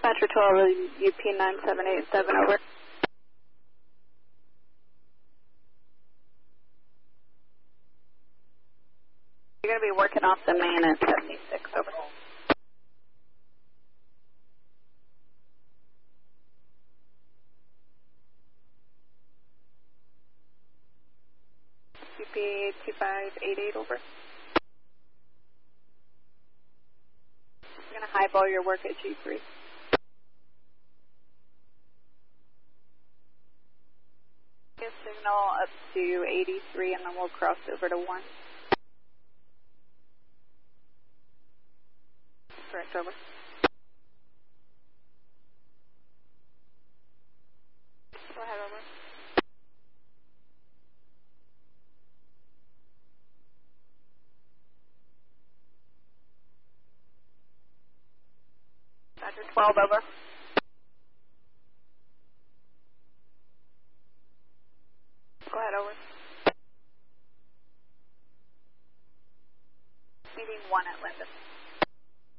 Dispatcher 12, UP 9787, over. You're going to be working off the main at 76, over. UP 2588, over. You're going to highball your work at G3. Get signal up to 83 and then we'll cross over to 1. Correct, over. Go ahead, over. Dodger 12, over. Go ahead, over. Meeting 1 at Linden.